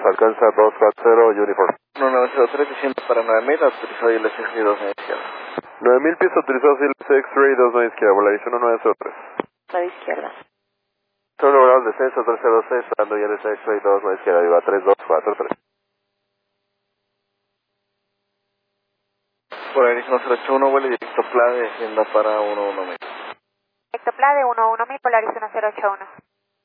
alcanza 240 Uniform. 1903, desciendo para 9000, autorizado y LSX 2 a izquierda. 9000 pies autorizados y LSX Ray 2 a izquierda, volación 1903. A la izquierda. Solo logrado el descenso 306, dando y LSX Ray 2 a izquierda, viva 3243. Por Arizona 081, vuelo directo PLA, descienda para 11 metros. Directo PLA de 11.000, Polaris 1081.